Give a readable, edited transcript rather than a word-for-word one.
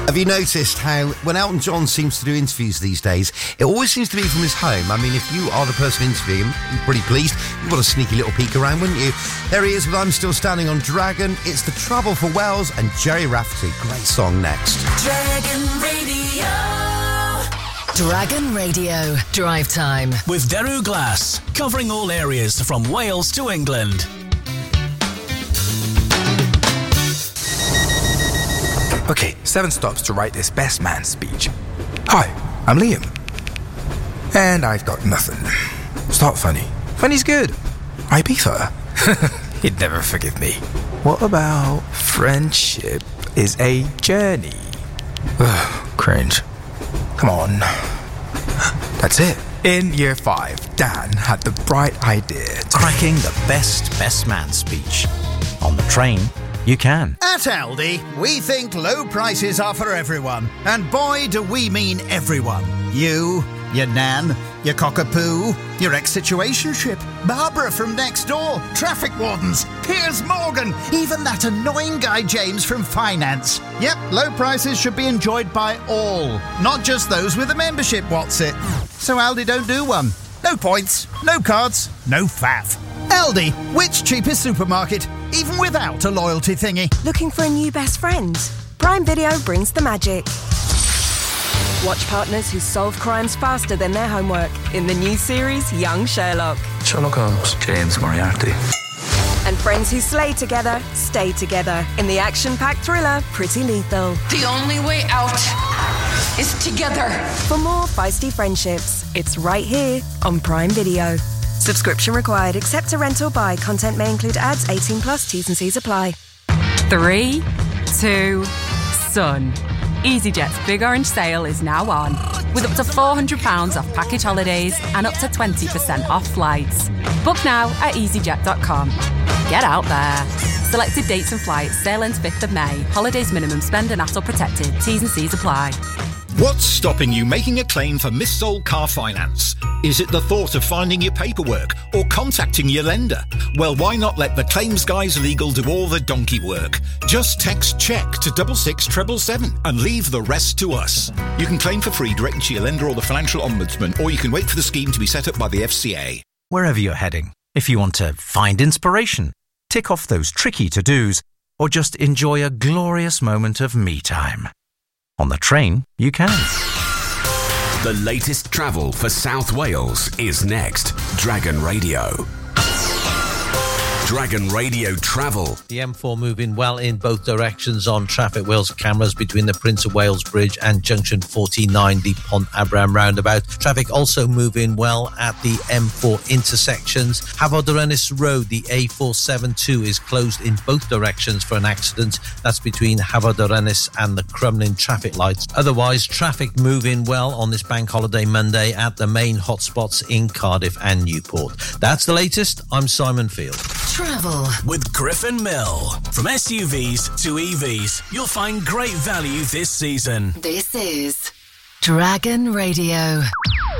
Have you noticed how when Elton John seems to do interviews these days, it always seems to be from his home? I mean, if you are the person interviewing him, I'm pretty pleased. You've got a sneaky little peek around, wouldn't you? There he is with I'm Still Standing on Dragon. It's The Trouble for Wells and Jerry Rafferty. Great song next. Dragon Radio. Dragon Radio. Drive Time. With Daru Glass, covering all areas from Wales to England. Okay, 7 stops to write this best man speech. Hi, I'm Liam. And I've got nothing. Start funny. Funny's good. Ibiza. He'd never forgive me. What about friendship is a journey? Ugh, cringe. Come on. That's it. In year 5, Dan had the bright idea to... cracking the best man speech. On the train, you can. At Aldi, we think low prices are for everyone. And boy, do we mean everyone. You, your nan, your cockapoo, your ex-situationship, Barbara from next door, traffic wardens, Piers Morgan, even that annoying guy James from finance. Yep, low prices should be enjoyed by all, not just those with a membership, what's it? So Aldi don't do one. No points, no cards, no faff. Aldi, which cheapest supermarket, even without a loyalty thingy? Looking for a new best friend? Prime Video brings the magic. Watch partners who solve crimes faster than their homework in the new series Young Sherlock. Sherlock Holmes, James Moriarty. And friends who slay together, stay together in the action-packed thriller Pretty Lethal. The only way out is together. For more feisty friendships, it's right here on Prime Video. Subscription required. Except a rental buy. Content may include ads. 18+. T's and C's apply. 3, 2, Sun. EasyJet's Big Orange Sale is now on, with up to £400 off package holidays and up to 20% off flights. Book now at easyjet.com. Get out there. Selected dates and flights. Sale ends 5th of May. Holidays minimum spend and ATOL protected. T's and C's apply. What's stopping you making a claim for missold car finance? Is it the thought of finding your paperwork or contacting your lender? Well, why not let the Claims Guys Legal do all the donkey work? Just text CHECK to 66777 and leave the rest to us. You can claim for free directly to your lender or the Financial Ombudsman, or you can wait for the scheme to be set up by the FCA. Wherever you're heading, if you want to find inspiration, tick off those tricky to-dos, or just enjoy a glorious moment of me time. On the train, you can. The latest travel for South Wales is next. Dragon Radio. Dragon Radio Travel. The M4 moving well in both directions on Traffic Wales cameras between the Prince of Wales Bridge and Junction 49, the Pont Abraham roundabout. Traffic also moving well at the M4 intersections. Hafod Ynys Road, the A472 is closed in both directions for an accident. That's between Hafod Ynys and the Crumlin traffic lights. Otherwise, traffic moving well on this bank holiday Monday at the main hotspots in Cardiff and Newport. That's the latest. I'm Simon Field. Travel with Griffin Mill. From SUVs to EVs, you'll find great value this season. This is Dragon Radio.